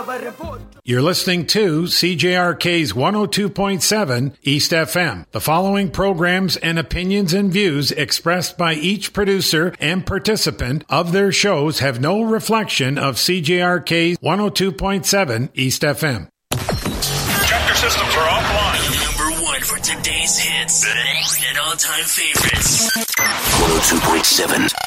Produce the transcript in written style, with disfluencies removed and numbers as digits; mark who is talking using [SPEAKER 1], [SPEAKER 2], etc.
[SPEAKER 1] You're listening to CJRK's 102.7 East FM. The following programs and opinions and views expressed by each producer and participant of their shows have no reflection of CJRK's 102.7 East FM.
[SPEAKER 2] Tractor systems are offline.
[SPEAKER 3] Number one for today's hits and all-time favorites. 102.7